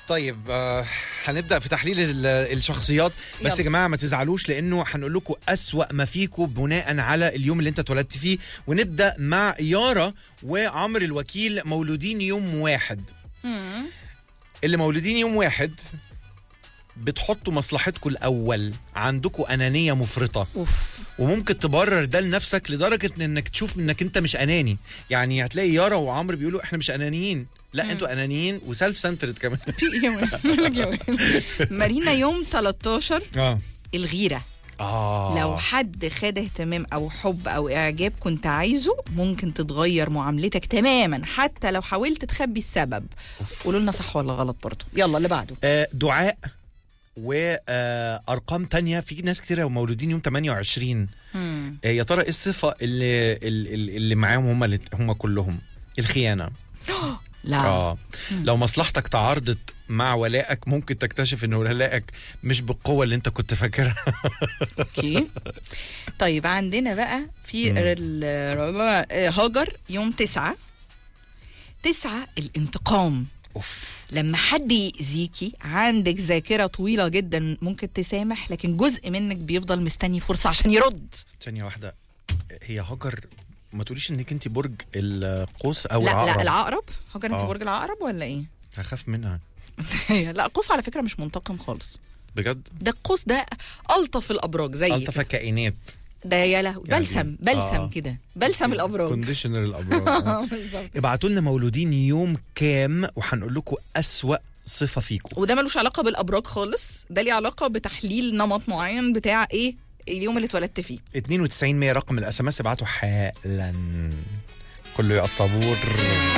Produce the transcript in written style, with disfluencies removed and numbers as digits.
طيب هنبدأ في تحليل الشخصيات. بس يلا. يا جماعة ما تزعلوش، لأنه هنقول لكم أسوأ ما فيكم بناء على اليوم اللي انت اتولدت فيه. ونبدأ مع يارا وعمر الوكيل، مولودين يوم 1. اللي مولودين يوم 1 بتحطوا مصلحتكم الأول، عندكم أنانية مفرطة. اوف. وممكن تبرر ده لنفسك لدرجة انك تشوف انك انت مش اناني. يعني هتلاقي يارا وعمرو بيقولوا احنا مش انانيين، لا انتوا انانيين وسيلف سنترد كمان. في ايه مارينا يوم 13 الغيرة. لو حد خد اهتمام او حب او اعجاب كنت عايزه، ممكن تتغير معاملتك تماما حتى لو حاولت تخبي السبب. قولوا لنا صح ولا غلط برضو. يلا اللي بعده. دعاء وارقام تانية. في ناس كتير مولودين يوم 28. يا ترى ايه الصفة اللي معاهم هم كلهم؟ الخيانة. لا. لو مصلحتك تعارضت مع ولائك، ممكن تكتشف ان ولائك مش بالقوة اللي انت كنت فاكرها. اوكي. طيب عندنا بقى في هاجر يوم 9 الانتقام. اوف. لما حد يأذيكي عندك ذاكرة طويلة جدا، ممكن تسامح لكن جزء منك بيفضل مستني فرصة عشان يرد. ثانية واحدة، هي هاجر ما تقوليش انك انت برج القوس او لا العقرب؟ لا العقرب. هاجر انت برج العقرب ولا ايه؟ هخاف منها. لا القوس على فكرة مش منتقم خالص. بجد؟ ده القوس ده ألطف الأبراج زي ألطف الكائنات. ده يا له بلسم كده، بلسم الأبراج، كونديشنر الأبراج. ابعتوا لنا مولودين يوم كام وهنقول لكم أسوأ صفة فيكم. وده ملوش علاقة بالأبراج خالص، ده ليه علاقة بتحليل نمط معين بتاع ايه اليوم اللي اتولدت فيه. 92 100 رقم الSMS. ابعتوا حالا، كله يقف طابور.